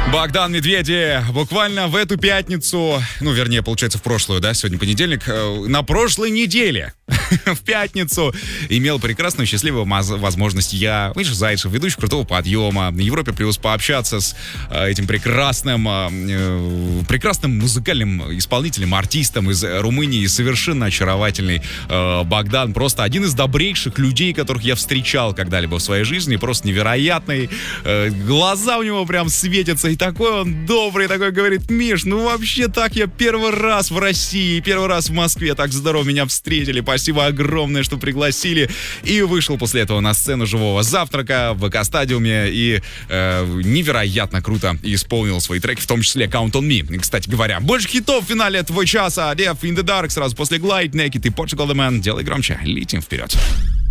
Богдан Медведи буквально в эту пятницу, вернее, получается, в прошлую, да, сегодня понедельник, на прошлой неделе, в пятницу, имел прекрасную, счастливую возможность я, Миша Зайцев, ведущий «Крутого подъема», на Европе Плюс, пообщаться с этим прекрасным музыкальным исполнителем, артистом из Румынии, совершенно очаровательный Богдан, просто один из добрейших людей, которых я встречал когда-либо в своей жизни, просто невероятный, глаза у него прям светятся, и такой он добрый, такой говорит: Миш, вообще так я первый раз в России, первый раз в Москве, так здорово меня встретили, спасибо огромное, что пригласили. И вышел после этого на сцену живого завтрака в ВК-стадиуме и невероятно круто исполнил свои треки, в том числе Count on Me. И, кстати говоря, больше хитов в финале этого часа. Deaf in the Dark сразу после Glide, Naked и Portugal The Man. Делай громче, летим вперед.